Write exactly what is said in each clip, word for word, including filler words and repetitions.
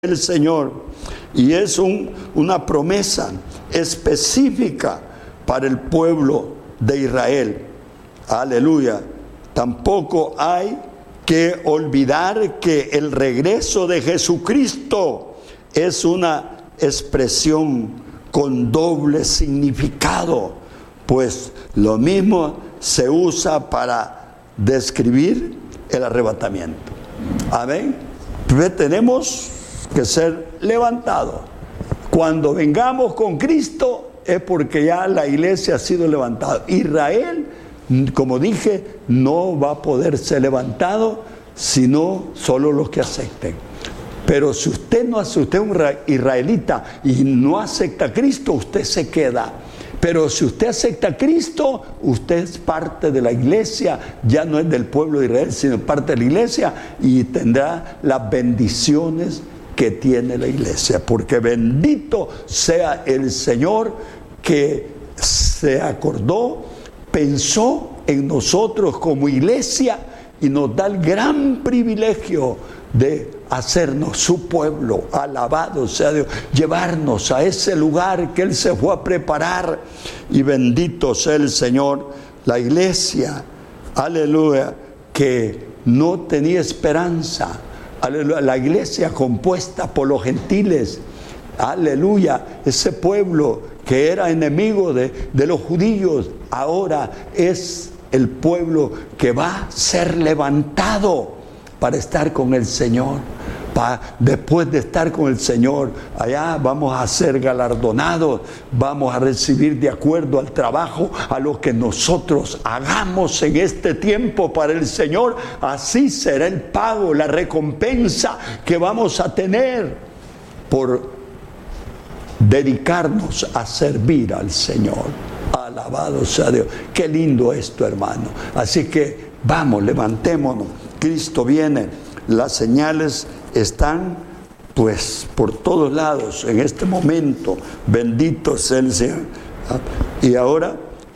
el Señor, y es un, una promesa específica para el pueblo de Israel. Aleluya. Tampoco hay que olvidar que el regreso de Jesucristo es una expresión con doble significado, pues lo mismo se usa para describir el arrebatamiento. Amén. Pues tenemos que ser levantados. Cuando vengamos con Cristo es porque ya la iglesia ha sido levantada. Israel, como dije, no va a poder ser levantado sino solo los que acepten. Pero si usted no hace, usted es un israelita y no acepta a Cristo, usted se queda. Pero si usted acepta a Cristo, usted es parte de la iglesia, ya no es del pueblo de Israel, sino parte de la iglesia, y tendrá las bendiciones que tiene la iglesia. Porque bendito sea el Señor que se acordó, pensó en nosotros como iglesia y nos da el gran privilegio de hacernos su pueblo. Alabado sea Dios, llevarnos a ese lugar que Él se fue a preparar, y bendito sea el Señor. La iglesia, aleluya, que no tenía esperanza, aleluya, la iglesia compuesta por los gentiles, aleluya, ese pueblo que era enemigo de, de los judíos, ahora es el pueblo que va a ser levantado para estar con el Señor. Pa, después de estar con el Señor, allá vamos a ser galardonados, vamos a recibir de acuerdo al trabajo, a lo que nosotros hagamos en este tiempo para el Señor. Así será el pago, la recompensa que vamos a tener por dedicarnos a servir al Señor. Alabado sea Dios. Qué lindo esto, hermano. Así que vamos, levantémonos. Cristo viene. Las señales están pues por todos lados en este momento. Bendito sea el Señor. Y ahora,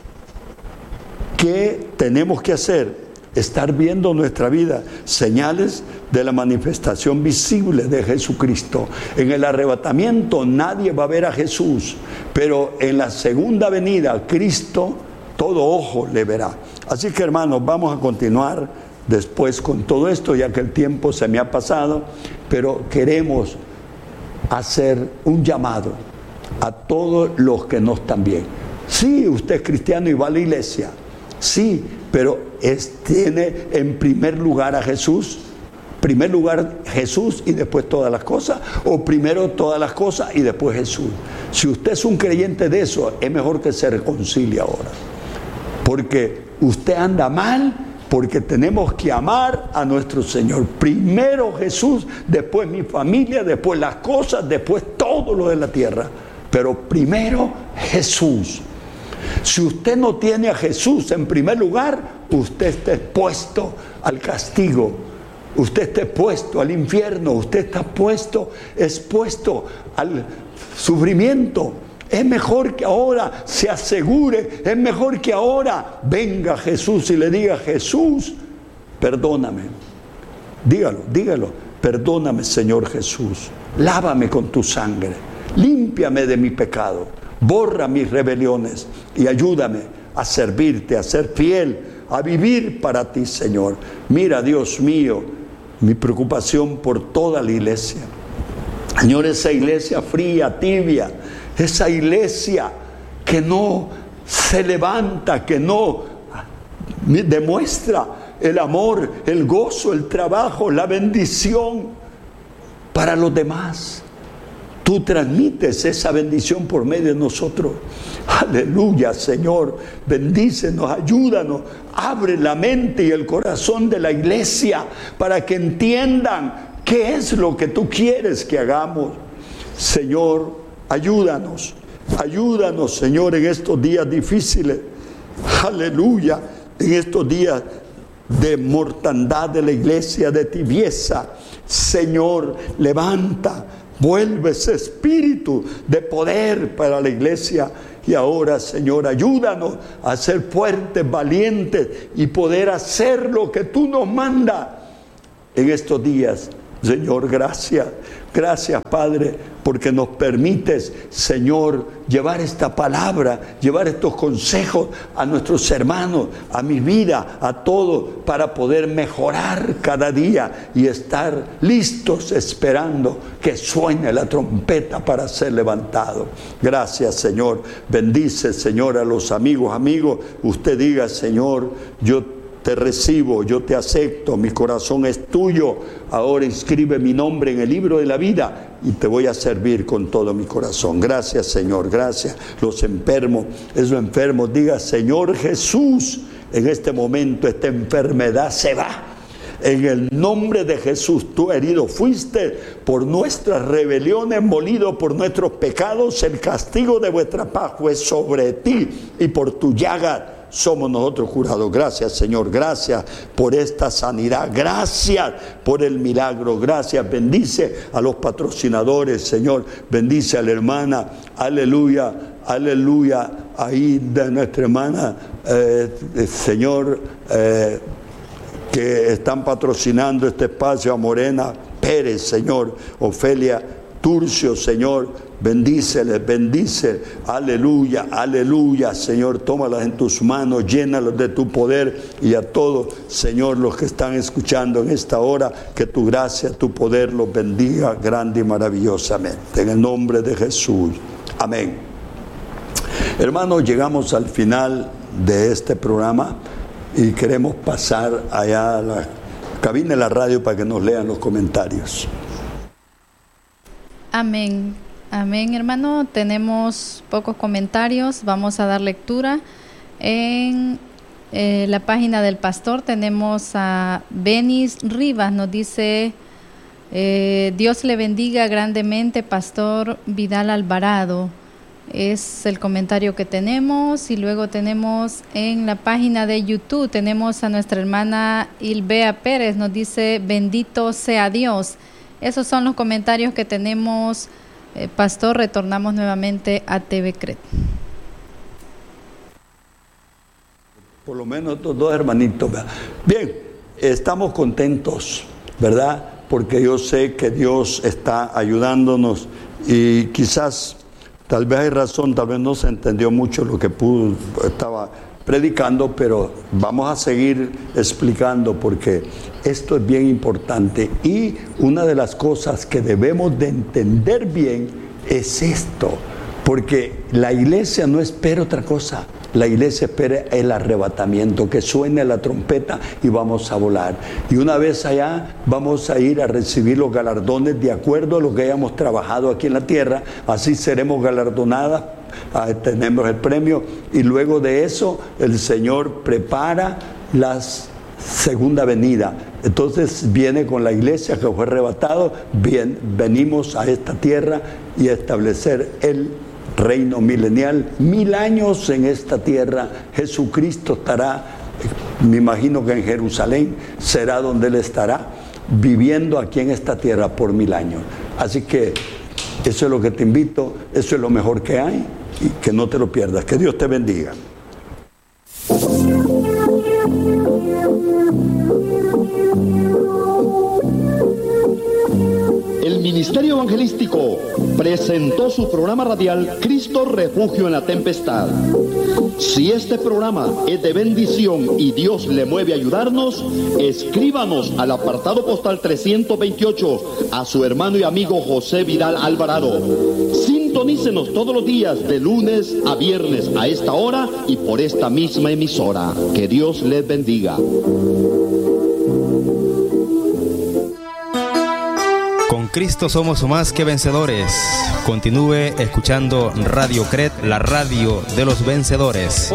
¿qué tenemos que hacer? Estar viendo nuestra vida señales de la manifestación visible de Jesucristo. En el arrebatamiento nadie va a ver a Jesús, pero en la segunda venida Cristo todo ojo le verá. Así que, hermanos, vamos a continuar después con todo esto, ya que el tiempo se me ha pasado, pero queremos hacer un llamado a todos los que no están bien. Sí, usted es cristiano y va a la iglesia, sí, pero es, tiene en primer lugar a Jesús, primer lugar Jesús y después todas las cosas, o primero todas las cosas y después Jesús. Si usted es un creyente de eso, es mejor que se reconcilie ahora, porque usted anda mal. Porque tenemos que amar a nuestro Señor. Primero Jesús, después mi familia, después las cosas, después todo lo de la tierra. Pero primero Jesús. Si usted no tiene a Jesús en primer lugar, usted está expuesto al castigo. Usted está expuesto al infierno. Usted está puesto, expuesto al sufrimiento. Es mejor que ahora se asegure, es mejor que ahora venga Jesús y le diga: Jesús, perdóname. Dígalo, dígalo. Perdóname, Señor Jesús. Lávame con tu sangre. Límpiame de mi pecado. Borra mis rebeliones y ayúdame a servirte, a ser fiel, a vivir para ti, Señor. Mira, Dios mío, mi preocupación por toda la iglesia. Señor, esa iglesia fría, tibia, esa iglesia que no se levanta, que no demuestra el amor, el gozo, el trabajo, la bendición para los demás. Tú transmites esa bendición por medio de nosotros. Aleluya, Señor. Bendícenos, ayúdanos. Abre la mente y el corazón de la iglesia para que entiendan qué es lo que tú quieres que hagamos. Señor, ayúdanos, ayúdanos, Señor, en estos días difíciles. Aleluya, en estos días de mortandad de la iglesia, de tibieza. Señor, levanta, vuelve ese espíritu de poder para la iglesia. Y ahora, Señor, ayúdanos a ser fuertes, valientes y poder hacer lo que tú nos mandas en estos días Señor, gracias. Gracias, Padre, porque nos permites, Señor, llevar esta palabra, llevar estos consejos a nuestros hermanos, a mi vida, a todos, para poder mejorar cada día y estar listos esperando que suene la trompeta para ser levantado. Gracias, Señor. Bendice, Señor, a los amigos. Amigos, usted diga, Señor, yo te recibo, yo te acepto, mi corazón es tuyo. Ahora inscribe mi nombre en el libro de la vida y te voy a servir con todo mi corazón. Gracias, Señor, gracias. Los enfermos, esos enfermos, diga, Señor Jesús, en este momento esta enfermedad se va. En el nombre de Jesús, tú herido fuiste por nuestras rebeliones, molido por nuestros pecados. El castigo de vuestra paz fue sobre ti y por tu llaga somos nosotros curados. Gracias, Señor, gracias por esta sanidad, gracias por el milagro, gracias. Bendice a los patrocinadores, Señor, bendice a la hermana, aleluya, aleluya, ahí de nuestra hermana, eh, Señor, eh, que están patrocinando este espacio, a Morena Pérez, Señor, Ofelia Turcio, Señor, bendíceles, bendice, aleluya, aleluya, Señor, tómalas en tus manos, llénalos de tu poder, y a todos, Señor, los que están escuchando en esta hora, que tu gracia, tu poder los bendiga grande y maravillosamente, en el nombre de Jesús, amén. Hermanos, llegamos al final de este programa y queremos pasar allá a la cabina de la radio para que nos lean los comentarios. Amén, amén, hermano. Tenemos pocos comentarios, vamos a dar lectura. En eh, la página del pastor tenemos a Benis Rivas, nos dice, eh, Dios le bendiga grandemente, Pastor Vidal Alvarado. Es el comentario que tenemos. Y luego tenemos en la página de YouTube, tenemos a nuestra hermana Ilbea Pérez, nos dice, bendito sea Dios. Esos son los comentarios que tenemos, eh, Pastor. Retornamos nuevamente a T V C R E T. Por lo menos estos dos hermanitos. Bien, estamos contentos, ¿verdad? Porque yo sé que Dios está ayudándonos y quizás, tal vez hay razón, tal vez no se entendió mucho lo que pudo, estaba predicando, pero vamos a seguir explicando porque esto es bien importante. Y una de las cosas que debemos de entender bien es esto, porque la iglesia no espera otra cosa. La iglesia espera el arrebatamiento, que suene la trompeta y vamos a volar. Y una vez allá vamos a ir a recibir los galardones de acuerdo a lo que hayamos trabajado aquí en la tierra. Así seremos galardonadas, ah, tenemos el premio. Y luego de eso el Señor prepara la segunda venida. Entonces viene con la iglesia que fue arrebatado. Bien, venimos a esta tierra y a establecer el reino milenial, mil años en esta tierra. Jesucristo estará, me imagino que en Jerusalén será donde Él estará, viviendo aquí en esta tierra por mil años. Así que eso es lo que te invito, eso es lo mejor que hay, y que no te lo pierdas. Que Dios te bendiga. El Ministerio Evangelístico presentó su programa radial Cristo Refugio en la Tempestad. Si este programa es de bendición y Dios le mueve a ayudarnos, escríbanos al apartado postal trescientos veintiocho a su hermano y amigo José Vidal Alvarado. Sintonícenos todos los días de lunes a viernes a esta hora y por esta misma emisora. Que Dios les bendiga. Con Cristo somos más que vencedores. Continúe escuchando Radio C R E T, la radio de los vencedores.